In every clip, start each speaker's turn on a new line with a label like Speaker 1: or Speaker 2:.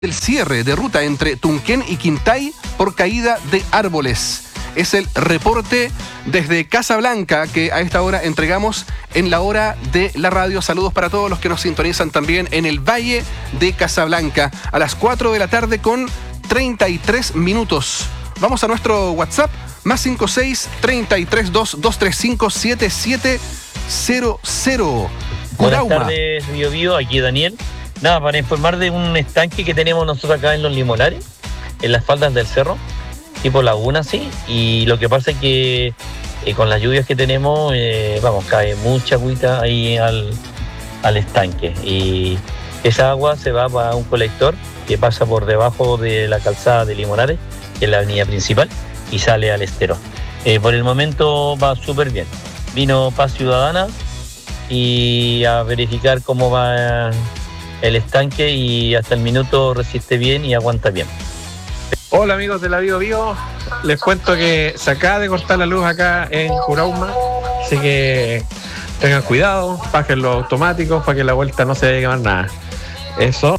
Speaker 1: El cierre de ruta entre Tunquén y Quintay por caída de árboles. Es el reporte desde Casablanca que a esta hora entregamos en la hora de la radio. Saludos para todos los que nos sintonizan también en el Valle de Casablanca a las 4 de la tarde con 33 minutos. Vamos a nuestro WhatsApp, más 56 33 235 7700.
Speaker 2: Buenas tardes, Bio Bio, aquí Daniel. Nada, para informar de un estanque que tenemos nosotros acá en Los Limonares, en las faldas del cerro, tipo laguna, sí. Y lo que pasa es que con las lluvias que tenemos, cae mucha agüita ahí al estanque. Y esa agua se va para un colector que pasa por debajo de la calzada de Limonares, que es la avenida principal, y sale al estero. Por el momento va súper bien. Vino Paz Ciudadana y a verificar cómo va el estanque y hasta el minuto resiste bien y aguanta bien.
Speaker 3: Hola amigos de la Bio Bio, les cuento que se acaba de cortar la luz acá en Curauma, así que tengan cuidado, bajen los automáticos para que la vuelta no se vaya a quemar nada. Eso.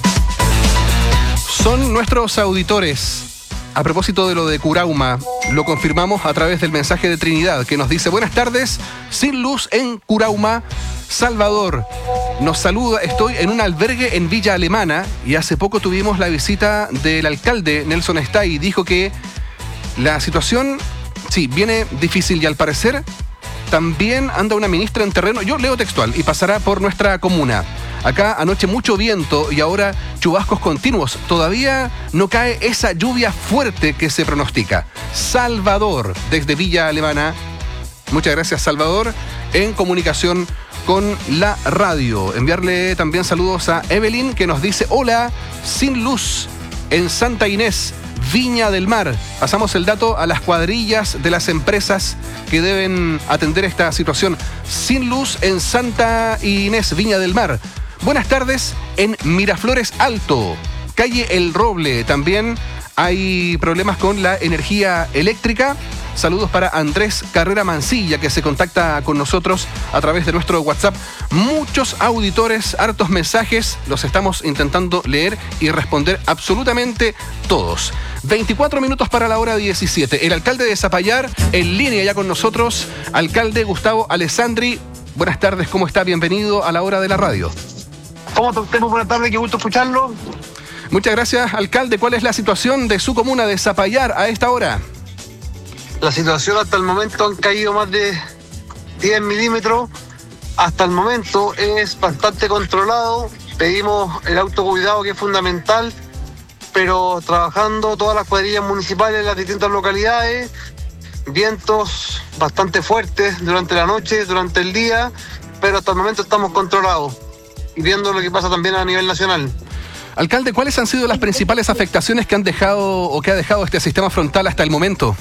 Speaker 1: Son nuestros auditores. A propósito de lo de Curauma, lo confirmamos a través del mensaje de Trinidad, que nos dice: buenas tardes, sin luz en Curauma, Salvador. Nos saluda, estoy en un albergue en Villa Alemana y hace poco tuvimos la visita del alcalde Nelson Stay. Dijo que la situación, sí, viene difícil y al parecer también anda una ministra en terreno, yo leo textual, y pasará por nuestra comuna. Acá anoche mucho viento y ahora chubascos continuos. Todavía no cae esa lluvia fuerte que se pronostica. Salvador, desde Villa Alemana. Muchas gracias, Salvador, en comunicación con la radio. Enviarle también saludos a Evelyn, que nos dice: hola, sin luz en Santa Inés, Viña del Mar. Pasamos el dato a las cuadrillas de las empresas que deben atender esta situación. Sin luz en Santa Inés, Viña del Mar. Buenas tardes en Miraflores Alto, calle El Roble. También hay problemas con la energía eléctrica. Saludos para Andrés Carrera Mancilla, que se contacta con nosotros a través de nuestro WhatsApp. Muchos auditores, hartos mensajes, los estamos intentando leer y responder absolutamente todos. 24 minutos para la hora 17. El alcalde de Zapallar, en línea ya con nosotros, alcalde Gustavo Alessandri. Buenas tardes, ¿cómo está? Bienvenido a la hora de la radio.
Speaker 4: ¿Cómo está usted? Muy buenas tardes, qué gusto escucharlo.
Speaker 1: Muchas gracias, alcalde. ¿Cuál es la situación de su comuna de Zapallar a esta hora?
Speaker 4: La situación hasta el momento han caído más de 10 milímetros. Hasta el momento es bastante controlado. Pedimos el autocuidado, que es fundamental, pero trabajando todas las cuadrillas municipales en las distintas localidades. Vientos bastante fuertes durante la noche, durante el día, pero hasta el momento estamos controlados y viendo lo que pasa también a nivel nacional.
Speaker 1: Alcalde, ¿cuáles han sido las principales afectaciones que han dejado o que ha dejado este sistema frontal hasta el momento?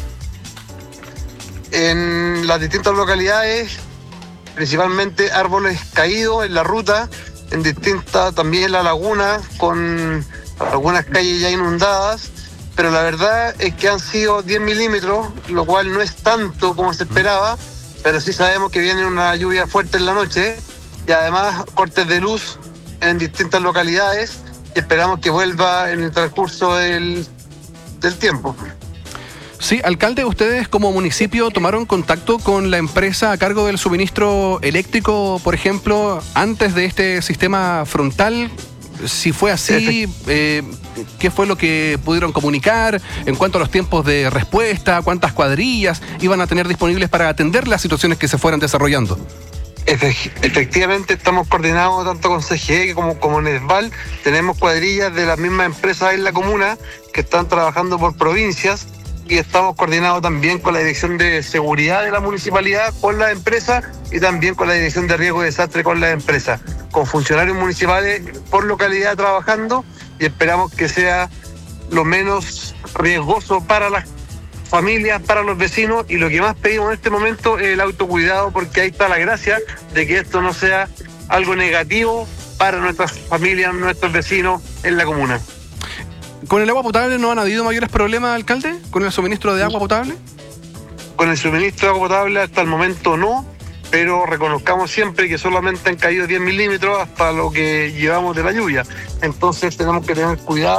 Speaker 4: En las distintas localidades, principalmente árboles caídos en la ruta, en distintas, también la laguna, con algunas calles ya inundadas, pero la verdad es que han sido 10 milímetros, lo cual no es tanto como se esperaba, pero sí sabemos que viene una lluvia fuerte en la noche y además cortes de luz en distintas localidades, y esperamos que vuelva en el transcurso del tiempo.
Speaker 1: Sí, alcalde, ustedes como municipio tomaron contacto con la empresa a cargo del suministro eléctrico, por ejemplo, antes de este sistema frontal. Si fue así, ¿qué fue lo que pudieron comunicar en cuanto a los tiempos de respuesta? ¿Cuántas cuadrillas iban a tener disponibles para atender las situaciones que se fueran desarrollando?
Speaker 4: Efectivamente, estamos coordinados tanto con CGE como en ESVAL. Tenemos cuadrillas de las mismas empresas en la comuna que están trabajando por provincias, y estamos coordinados también con la Dirección de Seguridad de la Municipalidad, con las empresas, y también con la Dirección de Riesgo y Desastre con las empresas, con funcionarios municipales por localidad trabajando, y esperamos que sea lo menos riesgoso para las familias, para los vecinos, y lo que más pedimos en este momento es el autocuidado, porque ahí está la gracia de que esto no sea algo negativo para nuestras familias, nuestros vecinos en la comuna.
Speaker 1: ¿Con el agua potable no han habido mayores problemas, alcalde? ¿Con el suministro de agua potable?
Speaker 4: Con el suministro de agua potable hasta el momento no. pero reconozcamos siempre que solamente han caído 10 milímetros hasta lo que llevamos de la lluvia. Entonces tenemos que tener cuidado